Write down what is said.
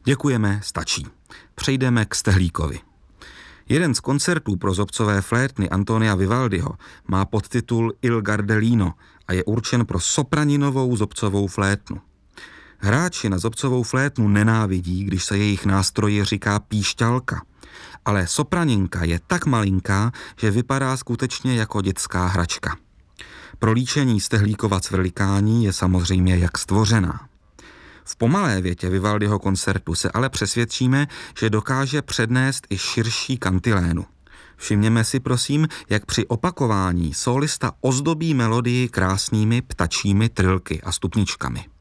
Děkujeme, stačí. Přejdeme k Stehlíkovi. Jeden z koncertů pro zobcové flétny Antonia Vivaldiho má podtitul Il Gardellino a je určen pro sopraninovou zobcovou flétnu. Hráči na zobcovou flétnu nenávidí, když se jejich nástroji říká píšťalka, ale sopraninka je tak malinká, že vypadá skutečně jako dětská hračka. Pro líčení Stehlíkova cvrlikání je samozřejmě jak stvořená. V pomalé větě Vivaldiho koncertu se ale přesvědčíme, že dokáže přednést i širší kantilénu. Všimněme si prosím, jak při opakování sólista ozdobí melodii krásnými ptačími trilky a stupničkami.